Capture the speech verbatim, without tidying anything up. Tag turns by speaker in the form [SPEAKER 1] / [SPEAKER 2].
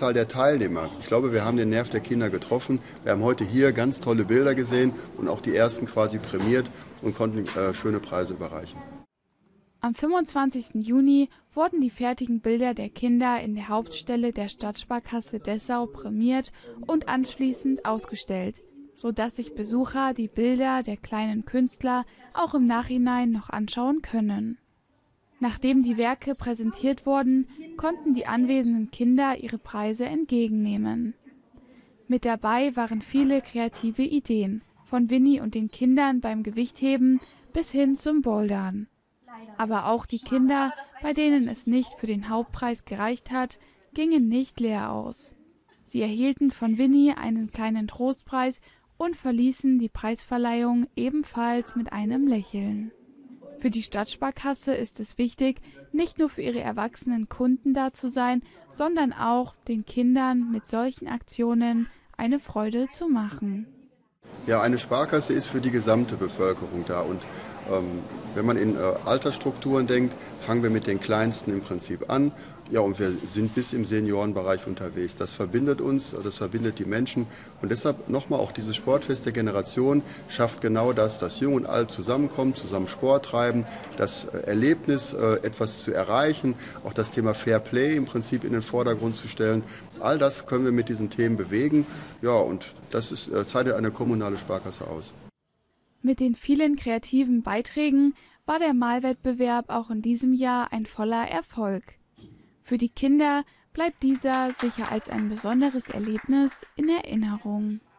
[SPEAKER 1] Anzahl der Teilnehmer. Ich glaube, wir haben den Nerv der Kinder getroffen. Wir haben heute hier ganz tolle Bilder gesehen und auch die ersten quasi prämiert und konnten äh, schöne Preise überreichen.
[SPEAKER 2] Am fünfundzwanzigsten Juni wurden die fertigen Bilder der Kinder in der Hauptstelle der Stadtsparkasse Dessau prämiert und anschließend ausgestellt, sodass sich Besucher die Bilder der kleinen Künstler auch im Nachhinein noch anschauen können. Nachdem die Werke präsentiert wurden, konnten die anwesenden Kinder ihre Preise entgegennehmen. Mit dabei waren viele kreative Ideen, von Winnie und den Kindern beim Gewichtheben bis hin zum Bouldern. Aber auch die Kinder, bei denen es nicht für den Hauptpreis gereicht hat, gingen nicht leer aus. Sie erhielten von Winnie einen kleinen Trostpreis und verließen die Preisverleihung ebenfalls mit einem Lächeln. Für die Stadtsparkasse ist es wichtig, nicht nur für ihre erwachsenen Kunden da zu sein, sondern auch den Kindern mit solchen Aktionen eine Freude zu machen.
[SPEAKER 1] Ja, eine Sparkasse ist für die gesamte Bevölkerung da und ähm, wenn man in äh, Altersstrukturen denkt, fangen wir mit den Kleinsten im Prinzip an. Ja, und wir sind bis im Seniorenbereich unterwegs. Das verbindet uns, das verbindet die Menschen und deshalb nochmal auch dieses Sportfest der Generation schafft genau das, dass Jung und Alt zusammenkommen, zusammen Sport treiben, das äh, Erlebnis, äh, etwas zu erreichen, auch das Thema Fair Play im Prinzip in den Vordergrund zu stellen. All das können wir mit diesen Themen bewegen. Ja, und das ist, äh, zeichnet eine kommunale Sparkasse aus.
[SPEAKER 2] Mit den vielen kreativen Beiträgen war der Malwettbewerb auch in diesem Jahr ein voller Erfolg. Für die Kinder bleibt dieser sicher als ein besonderes Erlebnis in Erinnerung.